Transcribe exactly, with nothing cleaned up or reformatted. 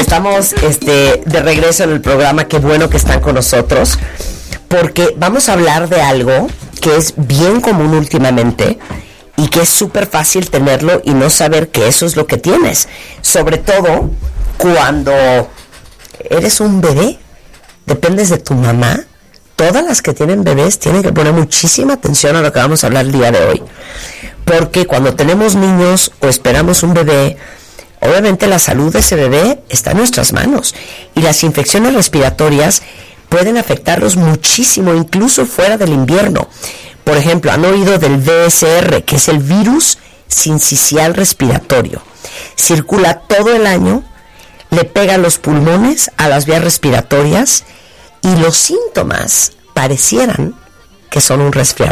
Estamos este, de regreso en el programa. Qué bueno que están con nosotros, porque vamos a hablar de algo que es bien común últimamente y que es súper fácil tenerlo y no saber que eso es lo que tienes. Sobre todo cuando eres un bebé, dependes de tu mamá. Todas las que tienen bebés tienen que poner muchísima atención a lo que vamos a hablar el día de hoy, porque cuando tenemos niños o esperamos un bebé, obviamente la salud de ese bebé está en nuestras manos y las infecciones respiratorias pueden afectarlos muchísimo, incluso fuera del invierno. Por ejemplo, han oído del V S R, que es el virus sincicial respiratorio. Circula todo el año, le pega a los pulmones, a las vías respiratorias, y los síntomas parecieran que son un resfriado.